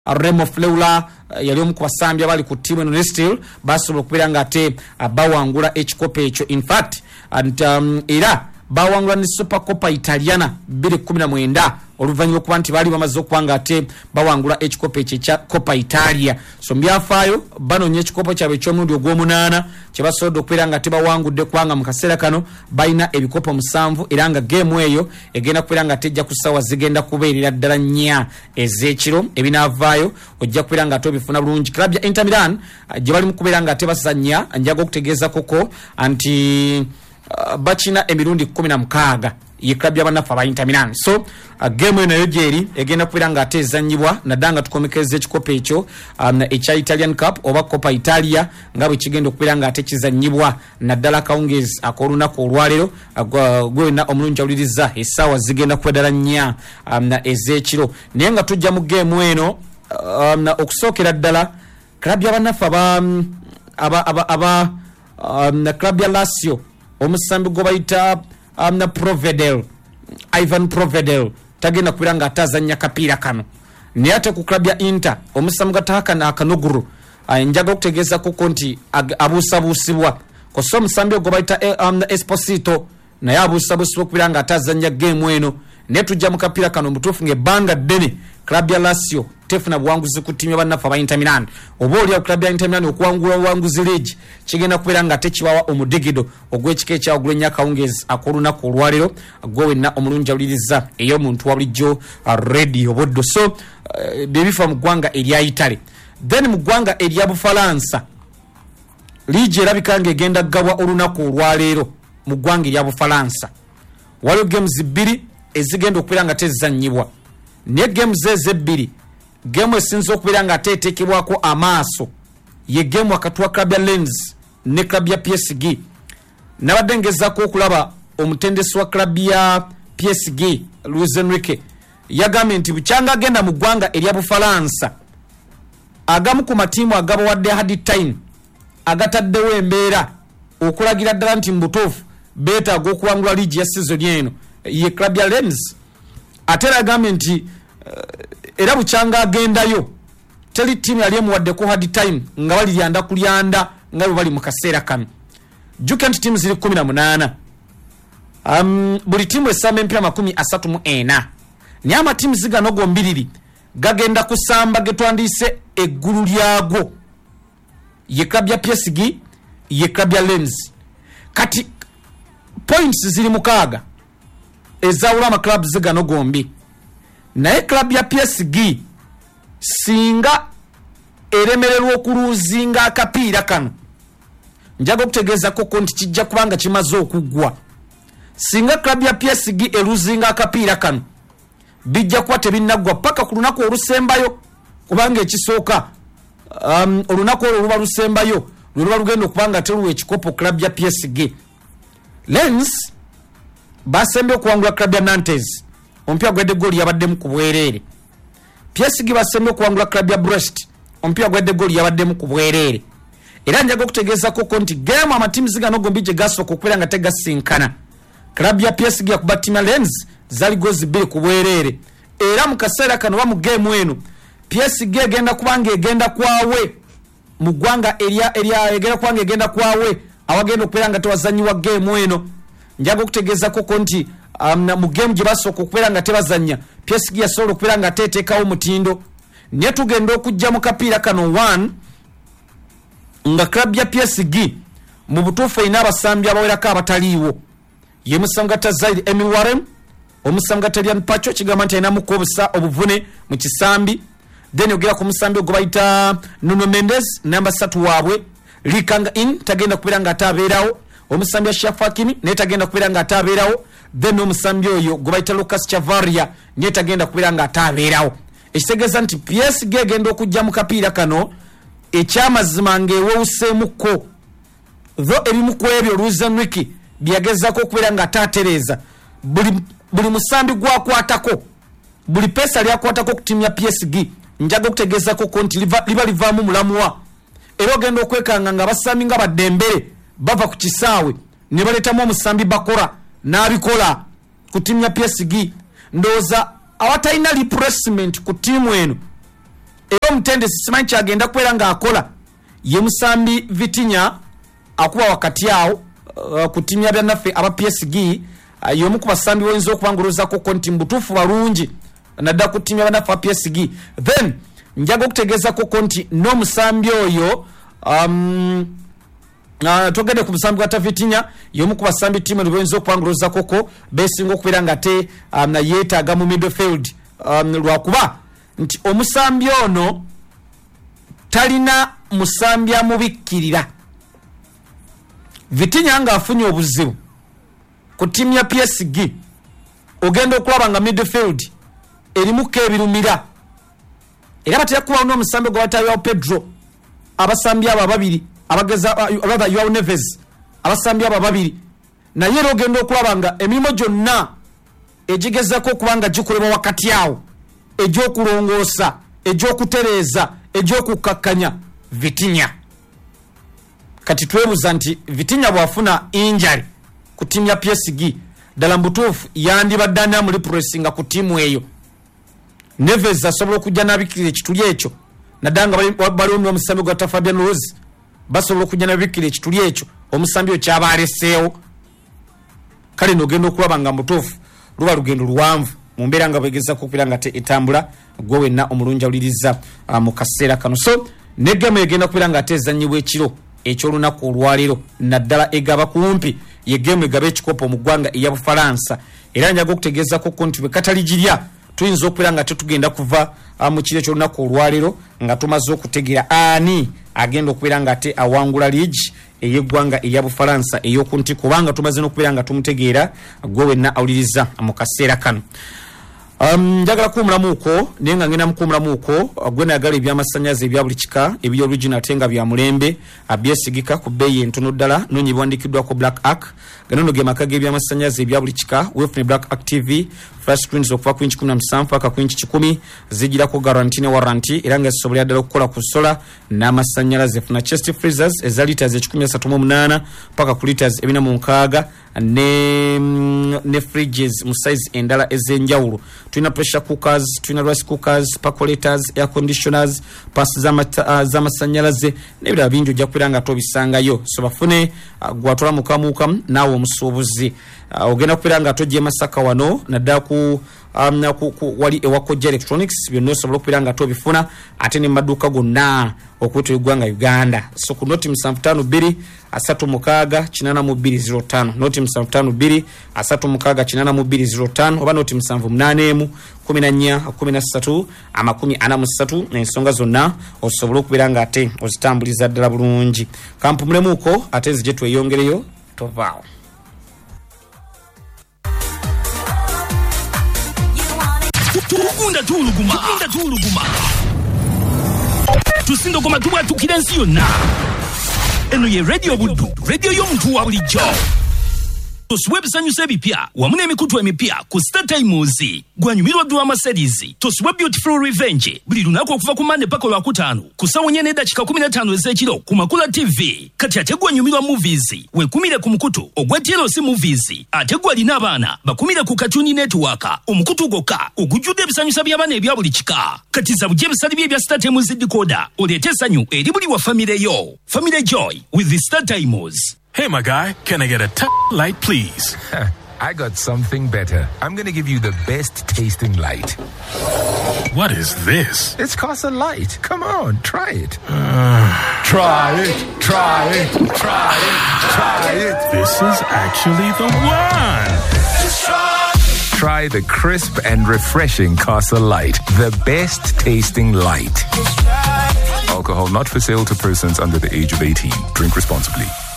Remo Fleula yali omu ku basambi abali ku timu eno Nestil basobola okubeera nga ate bawangula ekikopo ekyo. In fact era bawangula ne Supercoppa Italiana 2019 oluvannyuma okuba nti baali bamaze okuba nga ate bawangula ekikopo ekyo ekya Coppa Italia. So mbyafaayo banoonya ekikopo kyabwe eky'omulundi ogw'omunaana kye basobodde okubeera nga ate bawangudde kubanga mu kaseera kano balina ebikopo 7 era nga geemu eyo egenda kubeera nga tejja ku ssaawa zigenda kubeerera ddala 4 ez'ekiro ebinaavaayo ojja kubeera nga ate obifuna bulungi. Club ya Inter Milan gye bali mu kubeera nga ate basanya njaga okutegeeza koko anti bachina emirundi 16 ye club y'abanaffe aba Inter Milan. So game eno yojeri egenda kubeera nga ate ezannyibwa naddanga tukomekeza ekikopo ekyo ekya Italian Cup oba Coppa Italia nga bwe kigenda okubeera nga ate kizannyibwa naddala kawungezi ak'olunaku olwaleero gwena omulungi awuliriza essaawa zigenda kubeera 4 ez'ekiro. Naye nga tujja mu game eno okusookera ddala club y'abanaffe aba club ya Lazio omusambi gwe bayita Provedel, Ivan Provedel tagenda kubeera nga atazanya kapiira kano. Naye ate ku club ya Inter omusambi gataka na Kanoguru njaga okutegeeza kuko nti abuusabuusibwa kosa omusambi gwe bayita Esposito naye abuusabuusibwa okubeera nga atazanya game eno. Naye tujja mu kapiira kano mutuufu ng'ebbanga ddene club ya Lazio tefuna buwanguzi ku timu y'abannaffe aba Inter Milan. Oba oli club ya Inter Milan okuwangula obuwanguzi leegi kigenda kubeera nga tekibawa omudigido ogw'ekika ekyawagula ennyo akawungezi ak'olunaku olwaleero gwe wenna omulungi awuliriza ey'omuntu wa bulijjo radio boddo. So byebifa mu ggwanga erya Italy. Then mu ggwanga erya Bufalansa liigi erabika ng'egenda ggabwa olunaku olwaleero mu ggwanga erya Bufalansa. Waliwo games 2 ezigenda okubeera nga tezannyibwa. Naye games ezo 2 game esinza okubeera nga ateeteekebwako amaaso ye game wakati wa club ya Lens ne club ya PSG. Nabadde ngezaako okulaba omutendesi wa club ya PSG Luis Enrique yagambye nti bukyanga agenda mu ggwanga erya Bufalansa agamu ku matiimu agabawadde hard time agataddewo embeera okulagira ddala nti mbutuufu beetaaga okuwangula liigi ya season eno ye club ya Lens. Ate agambye nti era bukyanga agendayo teri tiimu yali emuwaddeko hard time nga bali lyanda kulyanda nga bwe bali mu kaseera kano. Jjuka nti tiimu ziri 18 buli tiimu esamba empira 34 naye amatiimu zigano gombiriri gagenda kusamba getwandiise eggulu lyago ye club ya PSG ye club ya Lens. Kati points ziri 6 ezawula amaklabu zigano gombi. Naye club ya PSG singa eremererwa okuluzinga akapiira kano njaga okutegeeza koko nti kijja kubanga kimaze okuggwa. Singa club ya PSG eluzinga akapiira kano bijja kuba tebinnaggwa paka ku lunaku olusembayo kubanga ekisooka olunaku olwo luba lusembayo luba lugenda okubanga teruwa ekikopo club ya PSG. Lens basembye okuwangula club ya Nantes ompya gwedde goli yabaddemu ku bwereere. PSG basembye okuwangula club ya Brest ompya gwedde goli yabaddemu ku bwereere. Era njaga okutegeeza koko nti game amatiimu zigano gombi gye gasooka okubeera nga tegasinkana club ya PSG yakuba tiimu ya Lens zali gozi 2 ku bwereere. Era mu kaseera kano ba mu game eno PSG egenda kubanga egenda kwawe mu ggwanga egenda kubanga egenda kwawe awagenda okubeera nga tewazannyiwa game eno. Njaga okutegeeza koko nti mu game gye basooka okubeera nga tebazannya PSG yasobola okubeera nga teeteekawo mutindo. Naye tugenda okujja mu kapiira kano 1 nga club ya PSG mu butuufu erina abasambi abawerako abataliiwo. Ye Musamgata Zaid Emi Warem Omusamgata Lian Pacho kigamba nti alinamu obusa obuvune mu kisambi. Then ogera ku musambi ogwo bayita Nuno Mendes namba 3 waabwe Likanga in tagenda kubeera nga atabeerawo. Omusambi ya Shafakimi naye tagenda kubeera nga atabeerawo. Then omusambi oyo gwe bayita Lucas Chavaria naye tagenda kubeera nga atabeerawo. Ekitegeeza nti PSG egenda okujja mu kapiira kano ekyamazima ng'ewewuseemukko. Tho ebimu ku ebyo Luis Enrique byagezaako okubeera nga ataatereeza buli musambi gwakwatako buli pesa lyakwatako ku tiimu ya PSG njaga okutegeezako ko nti liba livaamu mulamuwa. Era ogenda okwekanga nga basambi nga baddembere bava ku kisaawe ne baleetamu omusambi bakora n'abikola ku tiimu ya PSG. Ndowooza awatalina replacement ku tiimu eno era omutendesi simanyi kyagenda kubeera ng'akola ye musambi Vitinha akuba wakati awo ku ttiimu ya bannaffe aba PSG y'omu ku basambi boyinza okubanguluzako ko nti mbutuufu balungi nadda ku ttiimu ya bannaffe aba PSG. Then njaga okutegeezako ko nti n'omusambi oyo togende ku musambi gwa Vitinha y'omu ku basambi ttiimu eno boyinza okubanguluzako ko beesinga okubeera nga te yeetaaga mu midfield lwakuba nti omusambi ono talina musambi amubikkirira. Vitinha nga afunye obuzibu ku ttiimu ya PSG ogenda okulaba nga midfield erimuko ebirumira era batera kubawo n'omusambi gwe bataayawo Pedro abasambi abo ababiri abageza Joao Neves abasambi abo ababiri naye era ogenda okulaba nga emirimu gyonna egigezako okuba nga gikolebwa wakati awo egy'okulongoosa egy'okutereeza egy'okukkakkanya Vitinha. Kati twebuuza nti Vitinha bw'afuna injury ku ttiimu ya PSG ddala mbutuufu yandibadde ani amuli pressinga ku ttiimu eyo. Neves asobola okujja n'abikkirira ekituli ekyo naddala nga baliwo n'omusambi gwa Fabian Ruiz basobola okujja n'abikkirira ekituli ekyo omusambi oyo kyaba aleseewo. Kale n'ogenda okulaba nga mbutuufu luba lugendo luwanvu mu mbeera nga bwegezako okubeera nga etambula gwe wenna omulungi awuliriza mu kaseera kano. So ne gemu egenda kubeera nga ezannyibwa ekiro ekyolunaku olwaleero naddala egaba kumpi ye gemu egaba ekikopo mu ggwanga eya Bufalansa era njaga okutegeezako ko nti bwe katali girya tuyinza okubeera nga tetugenda kuva mu kiro ekyolunaku olwaleero nga tumaze okutegeera ani agenda okubeera nga ate awangula liigi ey'eggwanga eya Bufalansa ey'okunti kubanga tumaze n'okubeera nga tumutegeera gwe wenna awuliriza mu kaseera kano. Njagala kuwumulamuuko naye nga ngenda mukuwumulamuuko gwe nayagala ebyamasannyalaze ebya buli kika ebya original ate nga bya mulembe byesigika ku bbeeyi entono ddala noonya ebiwandiikiddwako Black Ark gano no ge maka g'ebyamasannyalaze ebya buli kika wefune Black Ark TV flash screens okuva ku inchi 17 paka ku inchi 10 zijirako guarantee ne warranty era nga zisobolera ddala okukola ku sola n'amasannyalaze. Funa chest freezers eza liters 138 paka ku liters 46 ne fridges mu size endala ez'enjawulo. Tulina pressure cookers, tulina rice cookers, percolators, air conditioners, pasi z'amasannyalaze n'ebirala bingi ojja kubeera nga tobisangayo. So bafune gwatwala mukamukamu naawe omusuubuzi ogenda kubeera nga tojja Masaka wano naddala ku wali ewakojja electronics byonna osobola okubeera nga tobifuna ate ne maduuka gonna okuweta eggwanga Uganda. So ku noti 752 386 noti 752 386 oba noti 781 14 13 43 n'ensonga zonna osobola okubeera nga ate ozitambuliza ddala bulungi. Kampumulemuuko ate zije tweyongereyo tovaawo. Tukunda tuluguma tusindogoma tubwatukira ensi yonna. Eno ye Radio Buddu, radio y'omuntu wa bulijjo. Tosubwe ebisanyusa ebipya wamu n'emikutu emipya ku Star Times. Gwanyumirwa drama series Tosubwe Beautiful Revenge buli lunaku okuva ku Monday paka Lwakutaano ku ssaawa 4:15 ez'ekiro ku Makula TV. Kati ate gwanyumirwa movies wekumire ku mukutu ogwa TLC Movies ate gwalina abaana bakumire ku Cartoon Network omukutu gokka ogujjudde ebisanyusa by'abaana ebya buli kika. Kati zabujje ebisali bye bya Star Times decoder oleete essanyu eri buli wa family yo. Family Joy with the Star Times. Hey, my guy, can I get a light, please? I got something better. I'm going to give you the best tasting light. What is this? It's Casa Light. Come on, try it. Try it. This is actually the one. Try the crisp and refreshing Casa Light. The best tasting light. Alcohol not for sale to persons under the age of 18. Drink responsibly.